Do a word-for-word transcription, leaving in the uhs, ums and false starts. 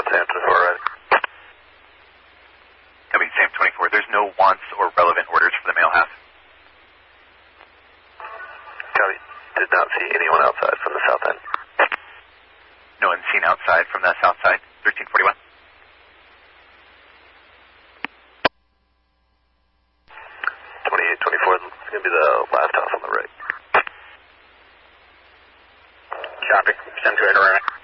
Sam twenty-four, right. Copy, Sam twenty-four. There's no wants or relevant orders for the mail house. Copy. Did not see anyone outside from the south end. No one seen outside from the south side, thirteen forty-one. twenty-eight twenty-four, it's going to be the last house on the right. Copy. Send to it around.